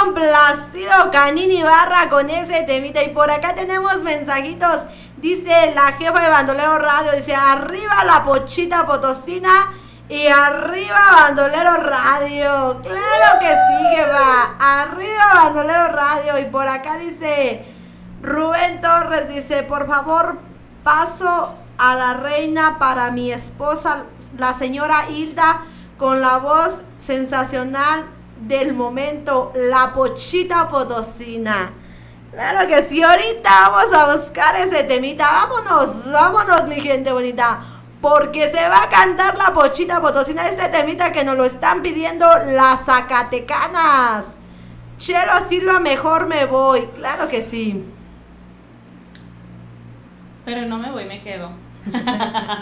complacido Canini Barra con ese temita. Y por acá tenemos mensajitos. Dice la jefa de Bandolero Radio, dice, arriba la Pochita Potosina y arriba Bandolero Radio. Claro que sí, jefa. Arriba Bandolero Radio. Y por acá dice Rubén Torres, dice, por favor, paso a la reina para mi esposa, la señora Hilda, con la voz sensacional del momento, la Pochita Potosina. Claro que sí, ahorita vamos a buscar ese temita. Vámonos, mi gente bonita. Porque se va a cantar la Pochita Potosina, este temita que nos lo están pidiendo las zacatecanas. Chelo Silva, mejor me voy. Claro que sí. Pero no me voy, me quedo.